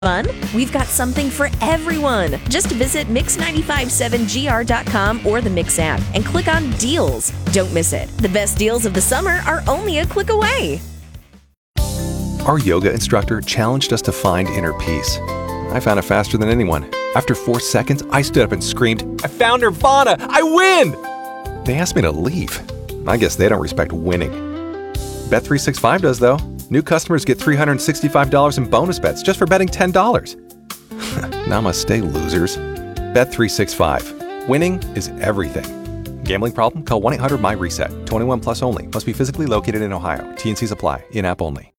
Fun? We've got something for everyone. Just visit mix957gr.com or the Mix app and click on Deals. Don't miss it. The best deals of the summer are only a click away. Our yoga instructor challenged us to find inner peace. I found it faster than anyone. After 4 seconds, I stood up and screamed, "I found Nirvana! I win!" They asked me to leave. I guess they don't respect winning. Bet365 does, though. New customers get $365 in bonus bets just for betting $10. Namaste, losers. Bet365. Winning is everything. Gambling problem? Call 1-800-MY-RESET. 21 plus only. Must be physically located in Ohio. T&Cs apply. In-app only.